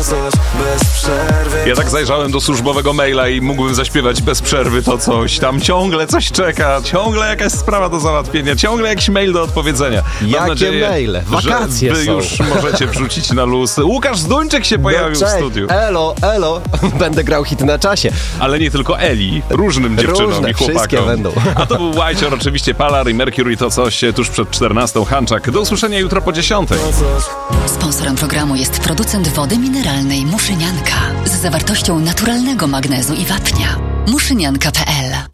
bez przerwy. Ja tak zajrzałem do służbowego maila i mógłbym zaśpiewać bez przerwy to coś. Tam ciągle coś czeka, ciągle jakaś sprawa do załatwienia, ciągle jakiś mail do odpowiedzenia. Mam Jakie nadzieję, maile? Wakacje że wy są. już możecie wrzucić na luz. Łukasz Zduńczyk się pojawił cześć. w studiu. Elo, będę grał hit na czasie. Ale nie tylko Eli, różnym dziewczynom Różne, i wszystkie chłopakom. będą. A to był White, oczywiście Palar i Mercury to coś tuż przed 14. Hanczak. Do usłyszenia jutro po 10. Sponsorem programu jest producent wody mineralnej Muszynianka z zawartością naturalnego magnezu i wapnia. Muszynianka.pl